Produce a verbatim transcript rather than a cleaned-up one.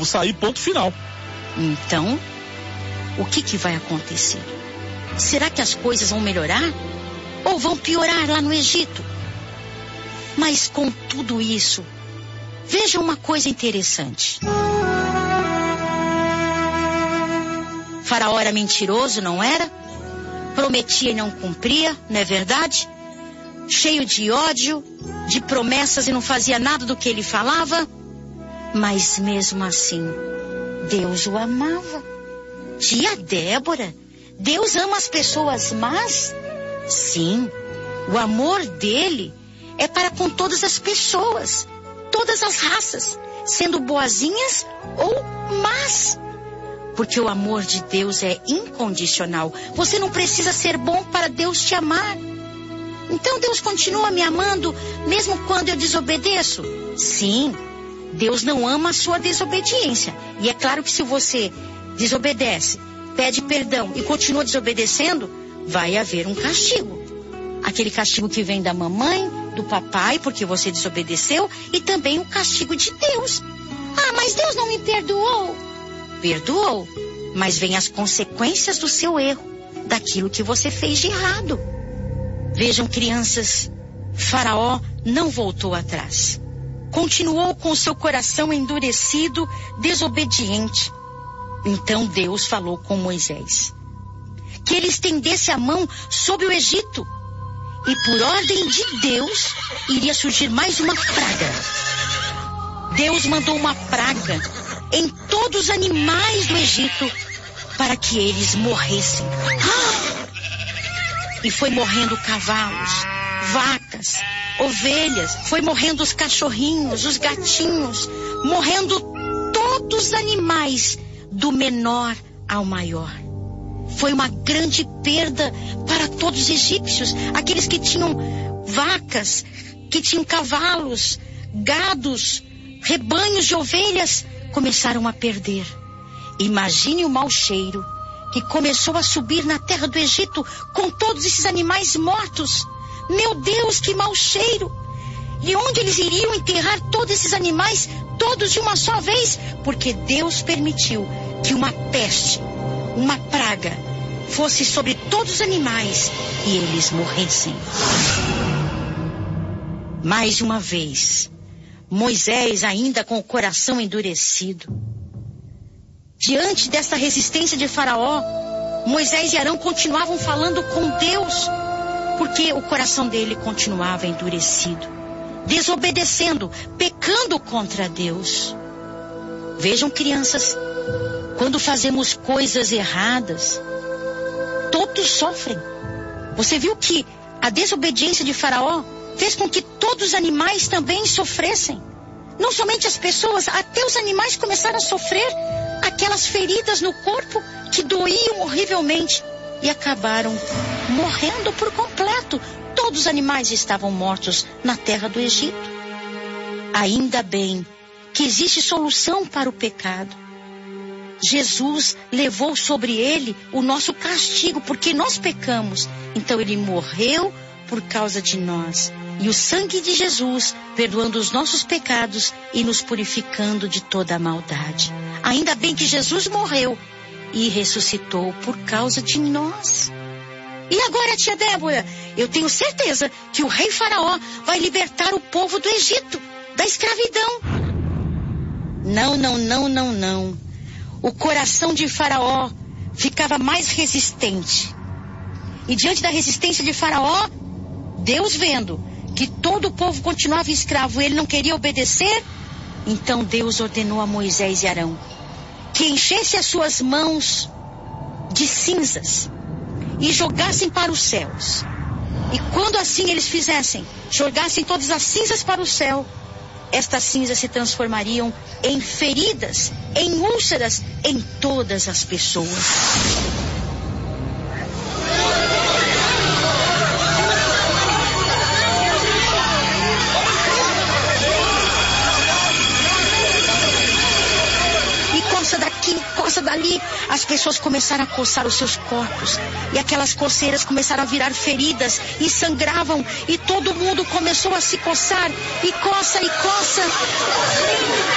devo sair, ponto final. Então, o que que vai acontecer? Será que as coisas vão melhorar? Ou vão piorar lá no Egito? Mas com tudo isso, veja uma coisa interessante. Faraó era mentiroso, não era? Prometia e não cumpria, não é verdade? Cheio de ódio, de promessas e não fazia nada do que ele falava. Mas mesmo assim, Deus o amava. Tia Débora, Deus ama as pessoas más? Sim, o amor dele é para com todas as pessoas, todas as raças, sendo boazinhas ou más. Porque o amor de Deus é incondicional. Você não precisa ser bom para Deus te amar. Então Deus continua me amando mesmo quando eu desobedeço? Sim, Deus não ama a sua desobediência. E é claro que se você desobedece, pede perdão e continua desobedecendo, vai haver um castigo. Aquele castigo que vem da mamãe, do papai, porque você desobedeceu, e também o castigo de Deus. Ah, mas Deus não me perdoou. Perdoou, mas vem as consequências do seu erro, daquilo que você fez de errado. Vejam, crianças, Faraó não voltou atrás. Continuou com o seu coração endurecido, desobediente. Então Deus falou com Moisés que ele estendesse a mão sobre o Egito. E por ordem de Deus, iria surgir mais uma praga. Deus mandou uma praga em todos os animais do Egito para que eles morressem. Ah! E foi morrendo cavalos, vacas, ovelhas, foi morrendo os cachorrinhos, os gatinhos, morrendo todos os animais, do menor ao maior. Foi uma grande perda para todos os egípcios, aqueles que tinham vacas, que tinham cavalos, gados, rebanhos de ovelhas, começaram a perder. Imagine o mau cheiro que começou a subir na terra do Egito com todos esses animais mortos. Meu Deus, que mau cheiro! E onde eles iriam enterrar todos esses animais, todos de uma só vez? Porque Deus permitiu que uma peste, uma praga, fosse sobre todos os animais e eles morressem. Mais uma vez, Moisés, ainda com o coração endurecido, diante dessa resistência de Faraó, Moisés e Arão continuavam falando com Deus, porque o coração dele continuava endurecido, desobedecendo, pecando contra Deus. Vejam, crianças, quando fazemos coisas erradas, todos sofrem. Você viu que a desobediência de Faraó fez com que todos os animais também sofressem. Não somente as pessoas, até os animais começaram a sofrer aquelas feridas no corpo que doíam horrivelmente e acabaram morrendo por completo. Todos os animais estavam mortos na terra do Egito. Ainda bem que existe solução para o pecado. Jesus levou sobre ele o nosso castigo, porque nós pecamos. Então ele morreu por causa de nós. E o sangue de Jesus, perdoando os nossos pecados e nos purificando de toda a maldade. Ainda bem que Jesus morreu e ressuscitou por causa de nós. E agora, tia Débora, eu tenho certeza que o rei Faraó vai libertar o povo do Egito, da escravidão. Não, não, não, não, não. O coração de Faraó ficava mais resistente. E diante da resistência de Faraó, Deus vendo que todo o povo continuava escravo e ele não queria obedecer, então Deus ordenou a Moisés e Arão que enchesse as suas mãos de cinzas e jogassem para os céus. E quando assim eles fizessem, jogassem todas as cinzas para o céu, estas cinzas se transformariam em feridas, em úlceras, em todas as pessoas. Coça daqui, coça dali. As pessoas começaram a coçar os seus corpos. E aquelas coceiras começaram a virar feridas e sangravam. E todo mundo começou a se coçar. E coça, e coça.